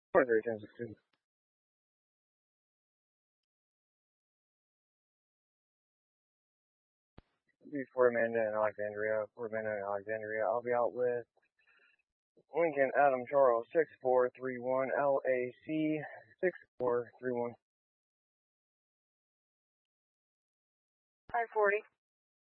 43 times 2. Fort Amanda and Alexandria. Fort Amanda and Alexandria. I'll be out with Lincoln Adam Charles 6431 LAC 6431. 540.